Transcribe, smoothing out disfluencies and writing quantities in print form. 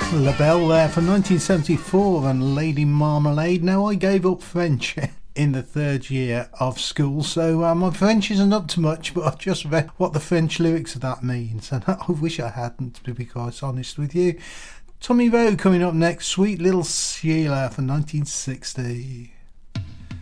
LaBelle there from 1974 and Lady Marmalade. Now, I gave up French in the third year of school, so my French isn't up to much, but I've just read what the French lyrics of that means, and I wish I hadn't, to be quite honest with you. Tommy Rowe coming up next, Sweet Little Sheila from 1960.